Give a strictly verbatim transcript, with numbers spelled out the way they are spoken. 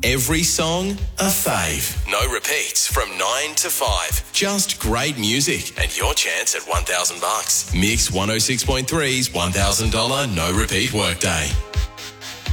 Every song, a fave. No repeats from nine to five. Just great music and your chance at one thousand bucks. Mix one oh six point three's one thousand dollars no repeat workday.